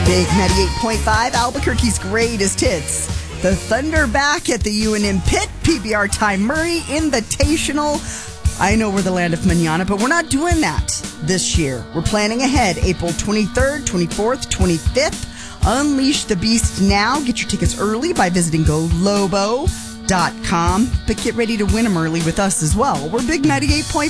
Big 98.5, Albuquerque's greatest hits. The Thunder back at the UNM Pit, PBR Ty Murray Invitational. I know we're the land of manana, but we're not doing that this year. We're planning ahead, April 23rd, 24th, 25th. Unleash the Beast now. Get your tickets early by visiting GoLobo.com. But get ready to win them early with us as well. We're Big 98.5.